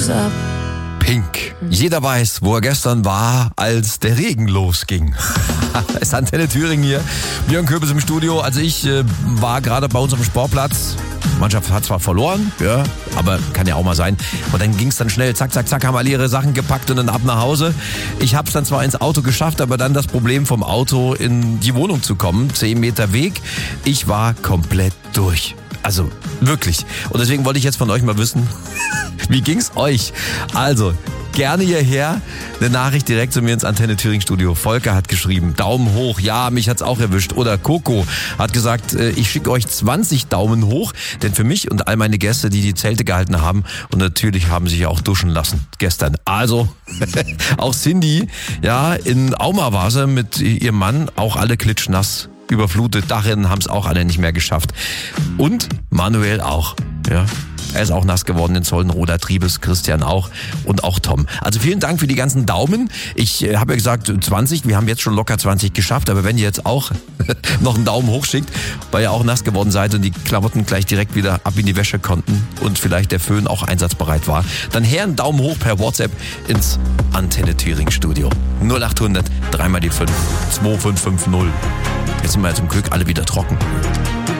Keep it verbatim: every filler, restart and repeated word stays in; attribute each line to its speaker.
Speaker 1: shows up.
Speaker 2: Pink. Jeder weiß, wo er gestern war, als der Regen losging. Es ist Antenne Thüringen hier. Björn Köbels im Studio. Also ich äh, war gerade bei uns auf dem Sportplatz. Die Mannschaft hat zwar verloren, ja, aber kann ja auch mal sein. Und dann ging es dann schnell, zack, zack, zack, haben alle ihre Sachen gepackt und dann ab nach Hause. Ich habe es dann zwar ins Auto geschafft, aber dann das Problem vom Auto in die Wohnung zu kommen. Zehn Meter Weg. Ich war komplett durch. Also wirklich. Und deswegen wollte ich jetzt von euch mal wissen, wie ging's euch? Also, gerne hierher, eine Nachricht direkt zu mir ins Antenne Thüringen Studio. Volker hat geschrieben, Daumen hoch, ja, mich hat's auch erwischt. Oder Coco hat gesagt, ich schicke euch zwanzig Daumen hoch, denn für mich und all meine Gäste, die die Zelte gehalten haben und natürlich haben sich ja auch duschen lassen gestern. Also, auch Cindy, ja, in Auma war sie mit ihrem Mann, auch alle klitschnass. Überflutet, Dachrinnen haben es auch alle nicht mehr geschafft. Und Manuel auch, ja. Er ist auch nass geworden in Zollenroda, Triebes, Christian auch und auch Tom. Also vielen Dank für die ganzen Daumen. Ich äh, habe ja gesagt zwanzig, wir haben jetzt schon locker zwanzig geschafft, aber wenn ihr jetzt auch noch einen Daumen hoch schickt, weil ihr auch nass geworden seid und die Klamotten gleich direkt wieder ab in die Wäsche konnten und vielleicht der Föhn auch einsatzbereit war, dann her einen Daumen hoch per WhatsApp ins Antenne Thüringen Studio. null achthundert, drei mal die fünf, zwei fünf fünf null. Jetzt sind wir ja zum Glück alle wieder trocken.